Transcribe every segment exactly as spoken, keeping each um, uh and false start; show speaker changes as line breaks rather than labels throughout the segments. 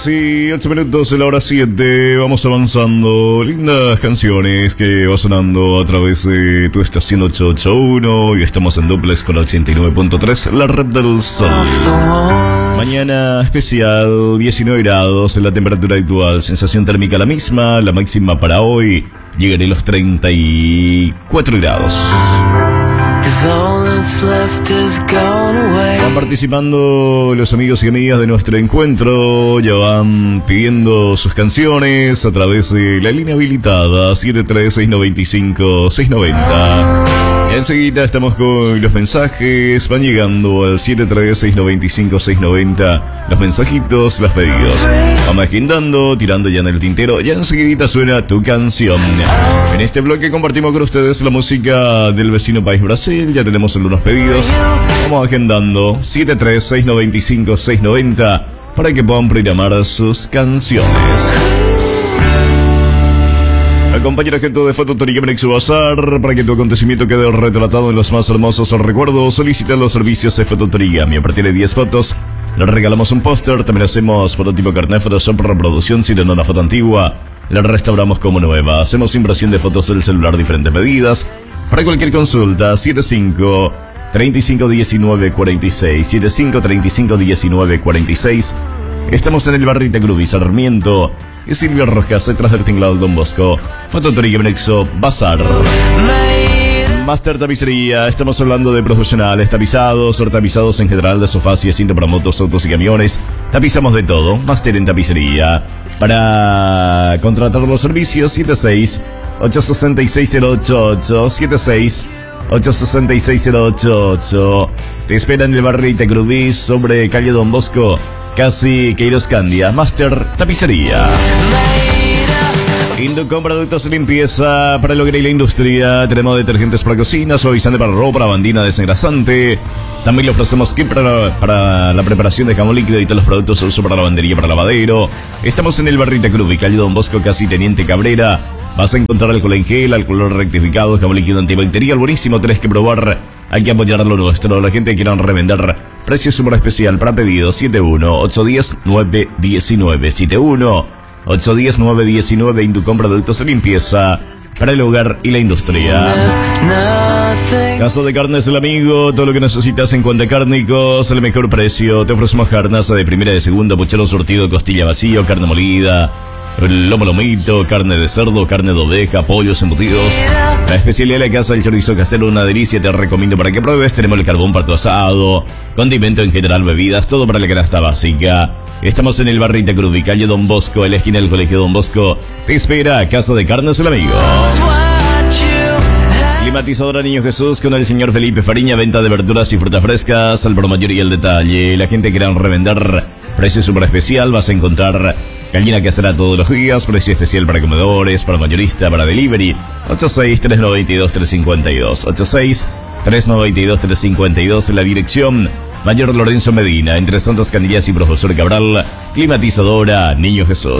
y ocho minutos de la hora siete. Vamos avanzando. Lindas canciones que va sonando a través de tu estación ocho ocho uno. Y estamos en duplex con ochenta y nueve punto tres, la red del sol. Mañana especial, diecinueve grados en la temperatura actual. Sensación térmica la misma. La máxima para hoy llegará a los treinta y cuatro grados. Van participando los amigos y amigas de nuestro encuentro. Ya van pidiendo sus canciones a través de la línea habilitada siete tres seis nueve cinco seis nueve cero. Y enseguida estamos con los mensajes. Van llegando al siete tres seis nueve cinco seis nueve cero los mensajitos, los pedidos. Vamos agendando, tirando ya en el tintero. Ya enseguida suena tu canción. En este bloque compartimos con ustedes la música del vecino país Brasil. Ya tenemos algunos pedidos. Vamos agendando siete tres seis nueve cinco seis nueve cero para que puedan programar sus canciones. Acompaña a gente de Fototería Menexo Bazar para que tu acontecimiento quede retratado en los más hermosos recuerdos. Solicita los servicios de Fototería. A partir de diez fotos le regalamos un póster. También hacemos fototipo carnet, Photoshop, reproducción. Si no una foto antigua, la restauramos como nueva. Hacemos impresión de fotos del celular, diferentes medidas. Para cualquier consulta, siete cinco treinta y cinco diecinueve cuarenta y seis, siete cinco treinta y cinco diecinueve cuarenta y seis. Estamos en el barrio Itacrubi, Sarmiento y Silvio Rojas, detrás del tinglado Don Bosco. Fototería Menexo Bazar. Master Tapicería. Estamos hablando de profesionales, tapizados, tapizados en general de sofás y asiento para motos, autos y camiones. Tapizamos de todo. Master en Tapicería. Para contratar los servicios, siete seis ocho seis seis cero ocho ocho, siete seis ocho seis seis cero ocho ocho. Te espera en el barrio Itacrubi, sobre calle Don Bosco, casi Queiroz Candia. Master Tapicería. Inducom Productos de Limpieza para el hogar y la industria. Tenemos detergentes para cocina, suavizante para ropa, lavandina desengrasante. También le ofrecemos kit para, para la preparación de jamón líquido y todos los productos de uso para lavandería, para lavadero. Estamos en el barrio Itacrubi, calle Don Bosco, casi Teniente Cabrera. Vas a encontrar alcohol en gel, alcohol rectificado, jabón líquido antibacterial, buenísimo, tenés que probar. Hay que apoyar lo nuestro. La gente que quiera revender, precio súper especial para pedidos, siete uno ocho uno cero nueve uno nueve, siete uno ocho uno cero nueve uno nueve. Inducom Productos de Limpieza para el hogar y la industria. Casa de Carnes del Amigo, todo lo que necesitas en cuanto a cárnicos, al mejor precio. Te ofrecemos carnaza de primera y de segunda, puchero surtido, costilla vacío, carne molida, lomo lomito, carne de cerdo, carne de oveja, pollos embutidos. La especialidad de la casa, el chorizo casero, una delicia, te recomiendo para que pruebes. Tenemos el carbón para tu asado, condimento en general, bebidas, todo para la canasta básica. Estamos en el barrio Itacrubi, calle Don Bosco, en la esquina del colegio Don Bosco. Te espera Casa de Carnes el Amigo. Climatizadora Niño Jesús con el señor Felipe Fariña, venta de verduras y frutas frescas al por mayor y al detalle. La gente que quiera revender, precio súper especial, vas a encontrar gallina casera todos los días, precio especial para comedores, para mayorista, para delivery. ocho seis tres nueve dos tres cinco dos, ocho seis tres nueve dos tres cinco dos. La dirección Mayor Lorenzo Medina, entre Santas Canillas y Profesor Cabral. Climatizadora Niño Jesús.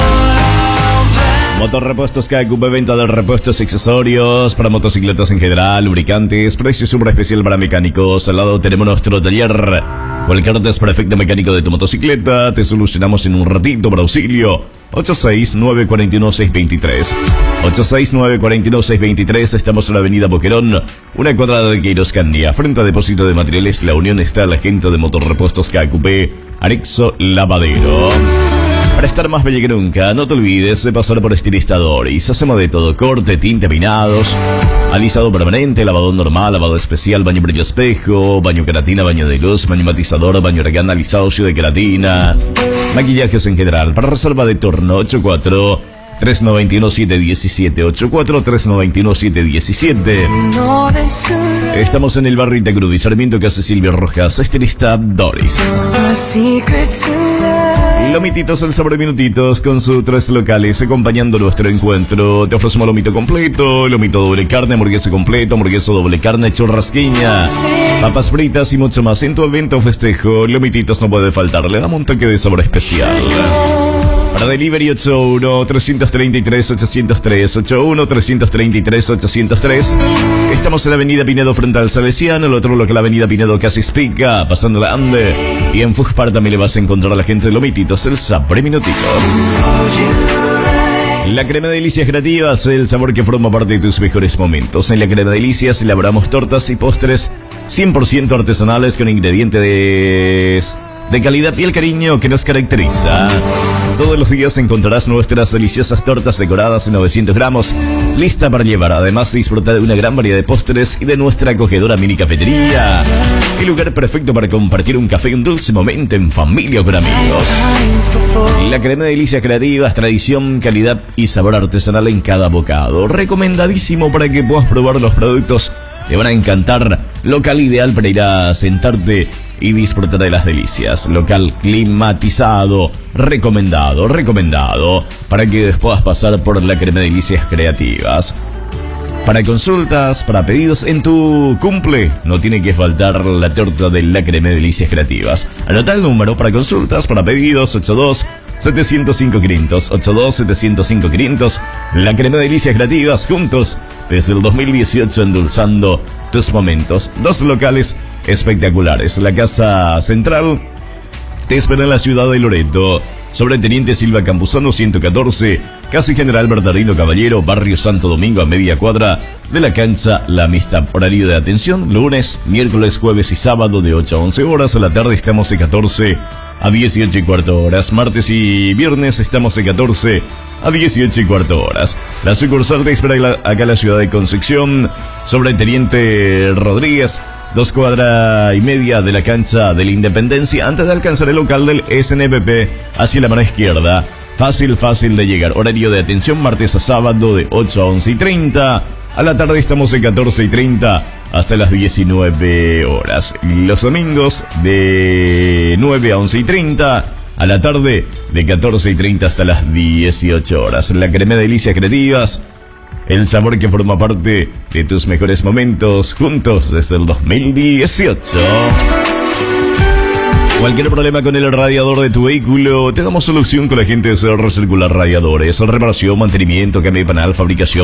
Motorrepuestos K Q P, venta de repuestos y accesorios para motocicletas en general, lubricantes, precio súper especial para mecánicos. Al lado tenemos nuestro taller. Cualquier desperfecto mecánico de tu motocicleta, te solucionamos en un ratito para auxilio. ocho seis nueve cuatro uno seis dos tres, ocho seis nueve cuatro uno seis dos tres. Estamos en la avenida Boquerón, una cuadrada de Queiroz Candia. Frente a Depósito de Materiales La Unión está la gente de Motorrepuestos K Q P, Arexo Lavadero. Para estar más bella que nunca, no te olvides de pasar por Estilistadores. Hacemos de todo: corte, tinte, peinados, alisado permanente, lavado normal, lavado especial, baño brillo espejo, baño queratina, baño de luz, baño matizador, baño organa, alisado de queratina, maquillajes en general. Para reserva de turno, ocho cuatro tres nueve uno siete uno siete, ocho cuatro tres nueve uno siete uno siete. Estamos en el barrio Itacrubi, Sarmiento, casa Silvio Rojas, Estilistadores. Lomititos, el sabor de minutitos, con sus tres locales acompañando nuestro encuentro. Te ofrecemos lomito completo, lomito doble carne, hamburguesa completo, hamburguesa doble carne, churrasquiña, papas fritas y mucho más. En tu evento o festejo, lomititos no puede faltar, le damos un toque de sabor especial. Para delivery ocho uno, tres tres tres, ocho cero tres, ocho uno, tres tres tres, ocho cero tres. Estamos en la avenida Pinedo frente al Salesiano, el otro local, la avenida Pinedo casi Spica, pasando la Ande. Y en Fujpar también le vas a encontrar a la gente de Lomititos, el Sabre Minutitos. La crema de delicias creativas, el sabor que forma parte de tus mejores momentos. En la crema de delicias elaboramos tortas y postres cien por ciento artesanales con ingredientes de... de calidad y el cariño que nos caracteriza. Todos los días encontrarás nuestras deliciosas tortas decoradas en novecientos gramos, lista para llevar. Además, disfruta de una gran variedad de postres y de nuestra acogedora mini cafetería. El lugar perfecto para compartir un café y un dulce momento en familia o con amigos. La crema de delicias creativas, tradición, calidad y sabor artesanal en cada bocado. Recomendadísimo para que puedas probar los productos. Te van a encantar. Local ideal para ir a sentarte y disfrutar de las delicias. Local climatizado. Recomendado, recomendado. Para que puedas pasar por la crema de delicias creativas. Para consultas, para pedidos en tu cumple, no tiene que faltar la torta de la crema de delicias creativas. Anota el número para consultas, para pedidos, ochenta y dos, setecientos cinco, quinientos. ochenta y dos, setecientos cinco, quinientos. La crema de delicias creativas, juntos, desde el dos mil dieciocho, endulzando tus momentos. Dos locales espectaculares. La Casa Central te espera en la ciudad de Loreto. Sobre Teniente Silva Campuzano ciento catorce, casi General Bernardino Caballero, Barrio Santo Domingo, a media cuadra de la cancha La Amistad. Horario de atención, lunes, miércoles, jueves y sábado de ocho a once horas. A la tarde estamos de catorce a dieciocho y cuarto horas. Martes y viernes estamos de catorce a dieciocho y cuarto horas. La sucursal te espera acá en la ciudad de Concepción, sobre Teniente Rodríguez, dos cuadras y media de la cancha de la Independencia, antes de alcanzar el local del S N P P hacia la mano izquierda. Fácil, fácil de llegar. Horario de atención martes a sábado de ocho a once y treinta. A la tarde estamos de catorce y treinta hasta las diecinueve horas. Los domingos de nueve a once y treinta. A la tarde de catorce y treinta hasta las dieciocho horas. La crema de delicias creativas. El sabor que forma parte de tus mejores momentos juntos desde el dos mil dieciocho. Cualquier problema con el radiador de tu vehículo, te damos solución con la gente de C R Circular Radiadores. Reparación, mantenimiento, cambio de panel, fabricación,